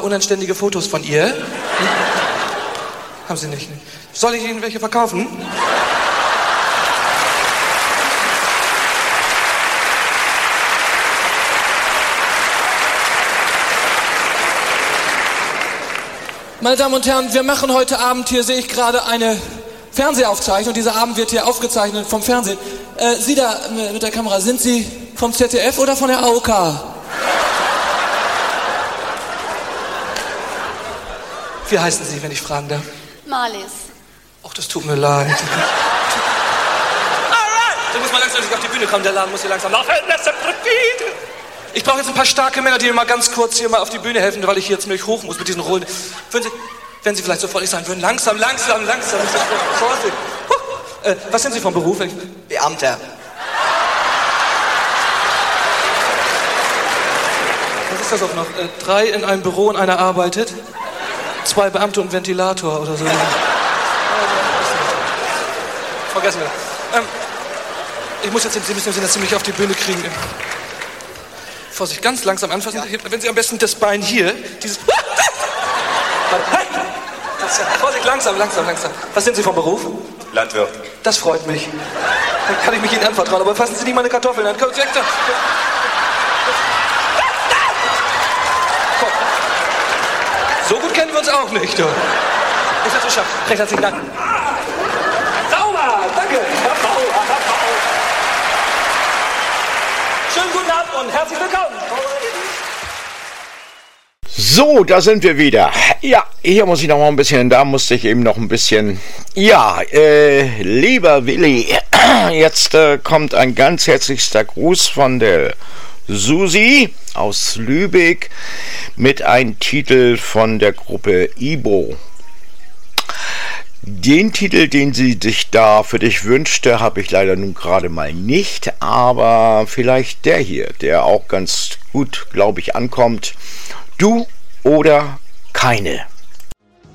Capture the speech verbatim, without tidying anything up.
unanständige Fotos von ihr. Hm? Haben Sie nicht? Soll ich Ihnen welche verkaufen? Meine Damen und Herren, wir machen heute Abend, hier sehe ich gerade, eine Fernsehaufzeichnung. Dieser Abend wird hier aufgezeichnet vom Fernsehen. Äh, Sie da mit der Kamera, sind Sie vom Z D F oder von der A O K? Wie heißen Sie, wenn ich fragen darf? Marlies. Ach, das tut mir leid. Alright! Da muss man langsam nicht auf die Bühne kommen, der Laden muss hier langsam laufen. Ich brauche jetzt ein paar starke Männer, die mir mal ganz kurz hier mal auf die Bühne helfen, weil ich hier jetzt nämlich hoch muss mit diesen Rollen. Würden Sie, wenn Sie vielleicht so freundlich sein würden, langsam, langsam, langsam. Vorsicht. Huh. Äh, was sind Sie vom Beruf? Beamter. Was ist das auch noch? Äh, drei in einem Büro und einer arbeitet. Zwei Beamte und Ventilator oder so. Vergessen wir. Ähm, ich muss jetzt, Sie müssen Sie das ziemlich auf die Bühne kriegen. Vorsicht, ganz langsam anfassen. Ja. Wenn Sie am besten das Bein hier, dieses... Das, Vorsicht, langsam, langsam, langsam. Was sind Sie vom Beruf? Landwirt. Das freut mich. Dann kann ich mich Ihnen anvertrauen. Aber fassen Sie nicht meine Kartoffeln an. Komm, komm. So gut kennen wir uns auch nicht. Du. Ich hab's geschafft. Recht herzlichen Dank. Sauber, danke. Herr Bauer, Herr Bauer. Schönen guten Abend und herzlich willkommen. So, da sind wir wieder. Ja, hier muss ich noch mal ein bisschen, da musste ich eben noch ein bisschen. Ja, äh, lieber Willi, jetzt äh, kommt ein ganz herzlichster Gruß von der Susi aus Lübeck mit einem Titel von der Gruppe Ibo. Den Titel, den sie sich da für dich wünschte, habe ich leider nun gerade mal nicht, aber vielleicht der hier, der auch ganz gut, glaube ich, ankommt. Du oder keine.